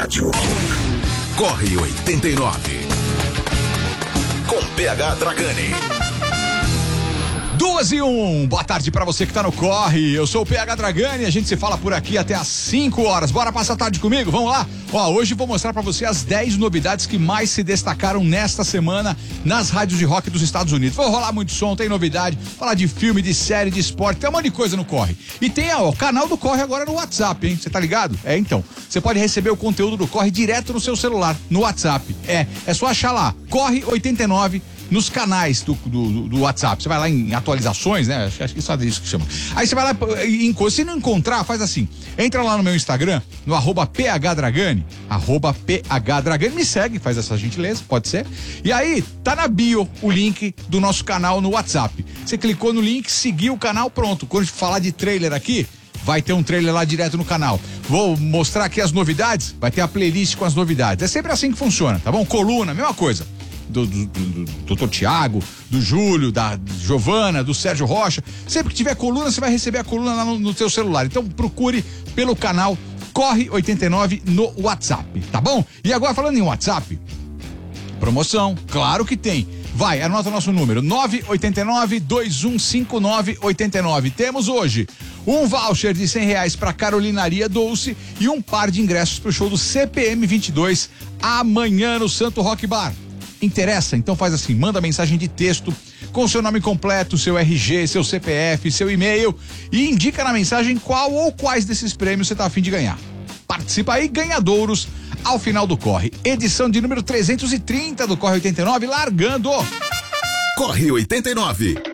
rádio. Corre 89. Com PH Dragani. 2:01, boa tarde pra você que tá no Corre, eu sou o PH Dragani, a gente se fala por aqui até às 5 horas, bora passar a tarde comigo, vamos lá? Ó, hoje vou mostrar pra você as 10 novidades que mais se destacaram nesta semana nas rádios de rock dos Estados Unidos. Vou rolar muito som, tem novidade, falar de filme, de série, de esporte, tem um monte de coisa no Corre. E tem o canal do Corre agora no WhatsApp, hein? Você tá ligado? Então, você pode receber o conteúdo do Corre direto no seu celular, no WhatsApp. É só achar lá, Corre 89, nos canais do WhatsApp. Você vai lá em atualizações, né? Acho que isso é isso que chama. Aí você vai lá, se não encontrar, faz assim. Entra lá no meu Instagram, no @PHDragani, @PHDragani, me segue, faz essa gentileza, pode ser. E aí, tá na bio o link do nosso canal no WhatsApp. Você clicou no link, seguiu o canal, pronto. Quando a gente falar de trailer aqui, vai ter um trailer lá direto no canal. Vou mostrar aqui as novidades, vai ter a playlist com as novidades. É sempre assim que funciona, tá bom? Coluna, mesma coisa. Do Dr. Tiago, do Júlio, da Giovana, do Sérgio Rocha. Sempre que tiver coluna, você vai receber a coluna lá no seu celular. Então procure pelo canal Corre 89 no WhatsApp, tá bom? E agora falando em WhatsApp, promoção, claro que tem. Vai, anota nosso número, 989-2159-89. Temos hoje um voucher de R$100 para Carolinaria Doce e um par de ingressos pro show do CPM 22 amanhã no Santo Rock Bar. Interessa? Então faz assim, manda mensagem de texto com seu nome completo, seu RG, seu CPF, seu e-mail e indica na mensagem qual ou quais desses prêmios você tá a fim de ganhar. Participa aí, ganhadouros ao final do Corre. Edição de número 330 do Corre 89, largando. Corre 89.